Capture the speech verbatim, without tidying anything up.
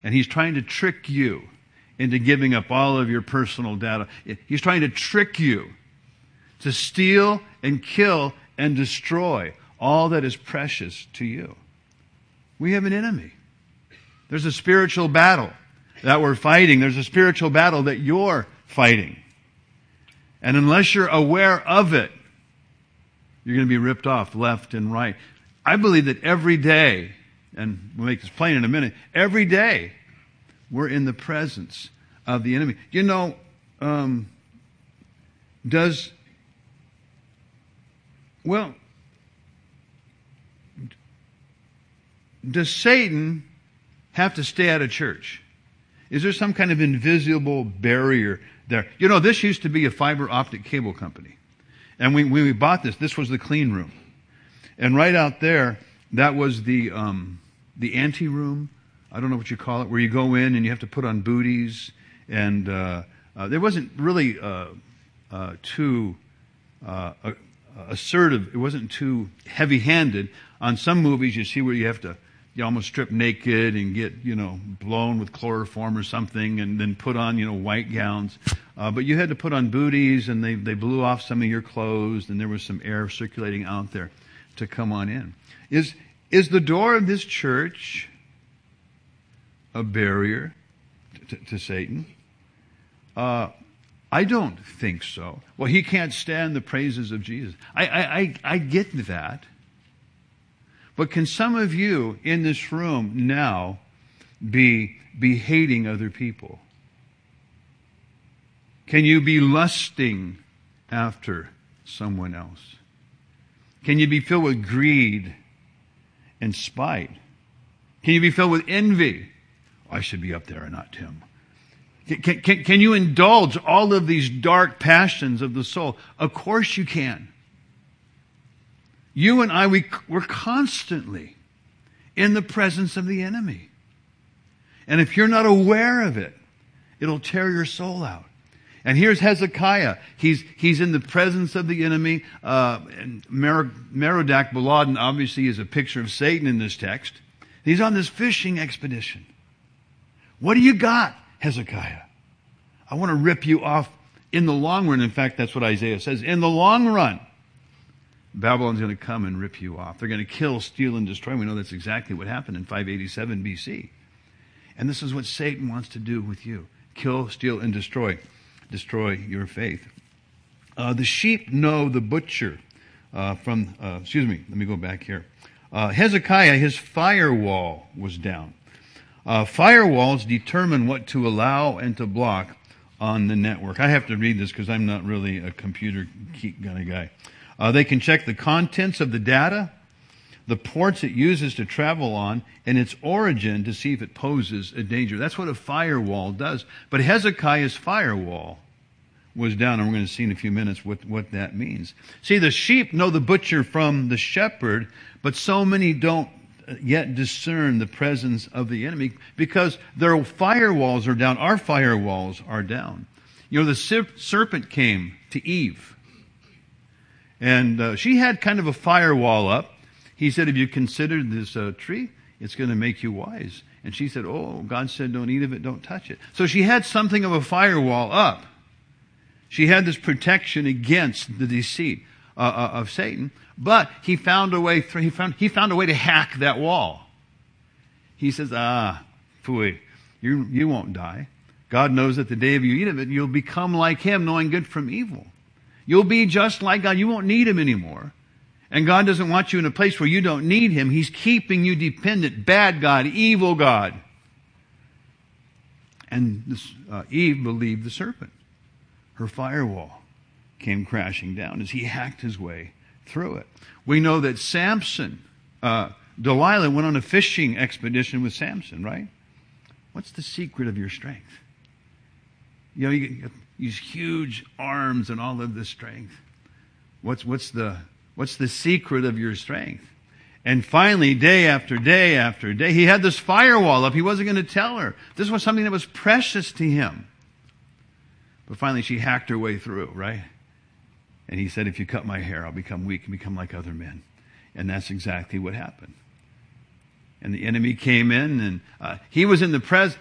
And he's trying to trick you into giving up all of your personal data. He's trying to trick you to steal and kill and destroy all that is precious to you. We have an enemy. There's a spiritual battle that we're fighting. There's a spiritual battle that you're fighting. And unless you're aware of it, you're going to be ripped off left and right. I believe that every day, and we'll make this plain in a minute, every day we're in the presence of the enemy. You know, um, does, well, does Satan have to stay out of church? Is there some kind of invisible barrier there? You know, this used to be a fiber optic cable company. And we, when we bought this, this was the clean room. And right out there, that was the um, the ante room. I don't know what you call it, where you go in and you have to put on booties. And uh, uh, there wasn't really uh, uh, too uh, assertive. It wasn't too heavy-handed. On some movies, you see where you have to you almost strip naked and get, you know, blown with chloroform or something and then put on, you know, white gowns. Uh, but you had to put on booties and they, they blew off some of your clothes and there was some air circulating out there to come on in. Is, is the door of this church a barrier to, to, to Satan? Uh, I don't think so. Well, he can't stand the praises of Jesus. I, I, I, I get that. But can some of you in this room now be, be hating other people? Can you be lusting after someone else? Can you be filled with greed and spite? Can you be filled with envy? I should be up there and not Tim. Can, can, can you indulge all of these dark passions of the soul? Of course you can. You and I, we, we're constantly in the presence of the enemy. And if you're not aware of it, it'll tear your soul out. And here's Hezekiah. He's, he's in the presence of the enemy. Uh, and Mer- Merodach Baladan obviously is a picture of Satan in this text. He's on this fishing expedition. What do you got, Hezekiah? I want to rip you off in the long run. In fact, that's what Isaiah says. In the long run, Babylon's going to come and rip you off. They're going to kill, steal, and destroy. We know that's exactly what happened in five eighty-seven B C. And this is what Satan wants to do with you. Kill, steal, and destroy. Destroy your faith. Uh, the sheep know the butcher uh, from, uh, excuse me, let me go back here. Uh, Hezekiah, his firewall was down. Uh, firewalls determine what to allow and to block on the network. I have to read this because I'm not really a computer geek kind of guy. Uh, they can check the contents of the data, the ports it uses to travel on, and its origin to see if it poses a danger. That's what a firewall does. But Hezekiah's firewall was down, and we're going to see in a few minutes what, what that means. See, the sheep know the butcher from the shepherd, but so many don't yet discern the presence of the enemy because their firewalls are down. Our firewalls are down. You know, the serpent came to Eve. And uh, she had kind of a firewall up. He said, have you considered this uh, tree? It's going to make you wise. And she said, oh, God said don't eat of it, don't touch it. So she had something of a firewall up. She had this protection against the deceit uh, uh, of Satan. But he found a way through, he found, he found a way to hack that wall. He says, ah, phooey, you, you won't die. God knows that the day of you eat of it, you'll become like him, knowing good from evil. You'll be just like God. You won't need him anymore. And God doesn't want you in a place where you don't need him. He's keeping you dependent. Bad God, evil God. And this, uh, Eve believed the serpent. Her firewall came crashing down as he hacked his way through it. We know that Samson, uh, Delilah went on a fishing expedition with Samson, right? What's the secret of your strength? You know, you get these huge arms and all of this strength. What's, what's the, what's the secret of your strength? And finally, day after day after day, he had this firewall up. He wasn't going to tell her. This was something that was precious to him. But finally, she hacked her way through, right? And he said, if you cut my hair, I'll become weak and become like other men. And that's exactly what happened. And the enemy came in, and uh, he was in the pres.